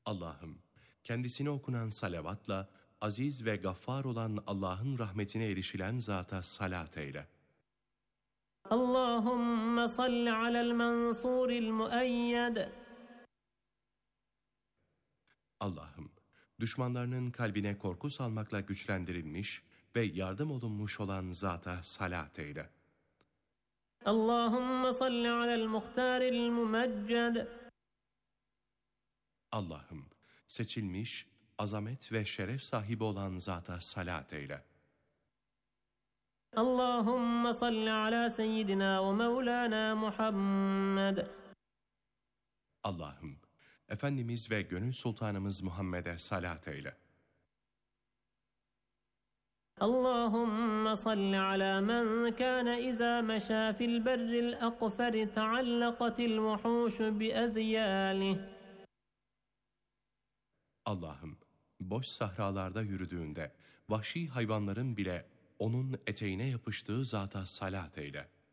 Allah'ım, kendisine okunan salavatla aziz ve gaffar olan Allah'ın rahmetine erişilen zata salat eyle. Allahümme salli alel mensuril mueyyed. Allah'ım, düşmanlarının kalbine korku salmakla güçlendirilmiş ve yardım olunmuş olan zata salat eyle. Allahümme salli alel muhtaril mumecced. Allah'ım, seçilmiş, azamet ve şeref sahibi olan zata salat eyle. Allahümme salli ala seyyidina ve mevlana Muhammed. Allah'ım, Efendimiz ve gönül sultanımız Muhammed'e salat eyle. Allahümme salli ala men kâne izâ meşâ fil berril akferi taallakatil vuhûşu bi ezyâlih. Allah'ım, boş sahralarda yürüdüğünde vahşi hayvanların bile onun eteğine yapıştığı zata salat eyle.